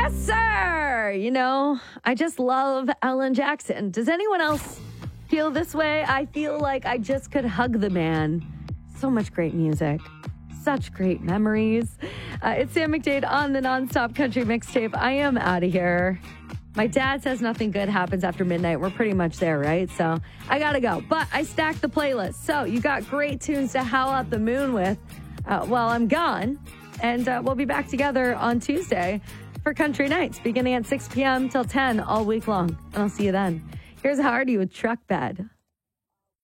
Yes, sir. You know, I just love Alan Jackson. Does anyone else feel this way? I feel like I just could hug the man. So much great music. Such great memories. It's Sam McDade on the Nonstop Country Mixtape. I am out of here. My dad says nothing good happens after midnight. We're pretty much there, right? So I got to go. But I stacked the playlist. So you got great tunes to howl at the moon with while I'm gone. And we'll be back together on Tuesday for Country Nights, beginning at 6 p.m. till 10 all week long. And I'll see you then. Here's Hardy with Truck Bed.